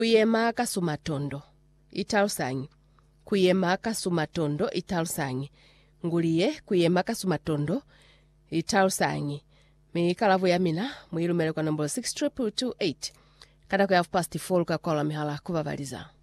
Kuyemaka sumatondo italsanyi. Kuyemaka sumatondo italsanyi. Nguliye kuyemaka sumatondo italsanyi. Mikalavu ya mina mwilumele kwa nombolo 62228. Kada kwa 4:30 kakola mihala kuvavaliza.